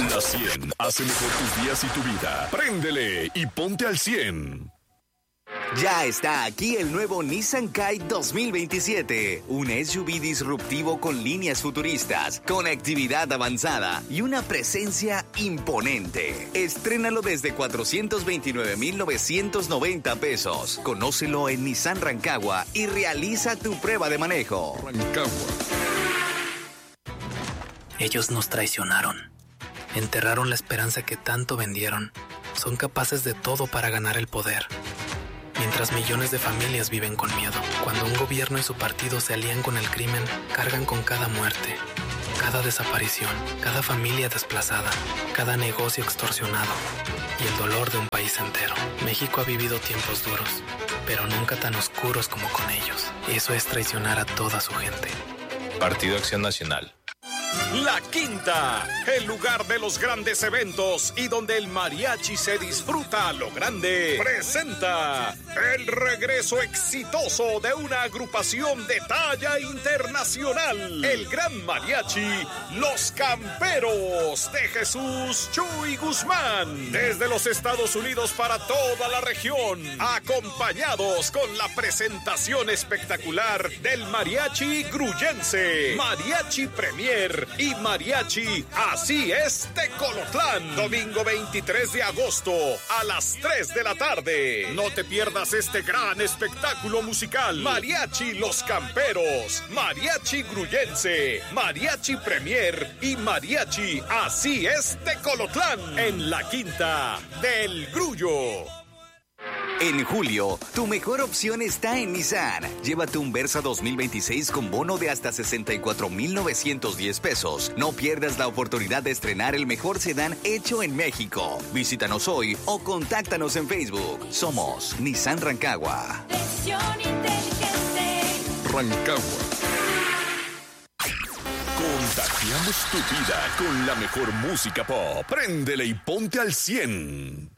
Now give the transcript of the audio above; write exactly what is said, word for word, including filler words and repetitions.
La cien hace mejor tus días y tu vida. Préndele y ponte al cien. Ya está aquí el nuevo Nissan Kite dos mil veintisiete, un S U V disruptivo con líneas futuristas, conectividad avanzada y una presencia imponente. Estrénalo desde cuatrocientos veintinueve mil novecientos noventa pesos. Conócelo en Nissan Rancagua y realiza tu prueba de manejo. Rancagua. Ellos nos traicionaron. Enterraron la esperanza que tanto vendieron. Son capaces de todo para ganar el poder. Mientras millones de familias viven con miedo, cuando un gobierno y su partido se alían con el crimen, cargan con cada muerte, cada desaparición, cada familia desplazada, cada negocio extorsionado y el dolor de un país entero. México ha vivido tiempos duros, pero nunca tan oscuros como con ellos. Eso es traicionar a toda su gente. Partido Acción Nacional. La Quinta, el lugar de los grandes eventos y donde el mariachi se disfruta a lo grande, presenta el regreso exitoso de una agrupación de talla internacional, el gran mariachi Los Camperos de Jesús Chuy Guzmán, desde los Estados Unidos para toda la región, acompañados con la presentación espectacular del mariachi gruyense, Mariachi Premier y Mariachi Así es Tecolotlán, domingo veintitrés de agosto a las tres de la tarde. No te pierdas este gran espectáculo musical. Mariachi Los Camperos, Mariachi Gruyense, Mariachi Premier y Mariachi Así es Tecolotlán en la Quinta del Grullo. En julio, tu mejor opción está en Nissan. Llévate un Versa dos mil veintiséis con bono de hasta sesenta y cuatro mil novecientos diez pesos. No pierdas la oportunidad de estrenar el mejor sedán hecho en México. Visítanos hoy o contáctanos en Facebook. Somos Nissan Rancagua. Rancagua. Contagiamos tu vida con la mejor música pop. Préndele y ponte al cien.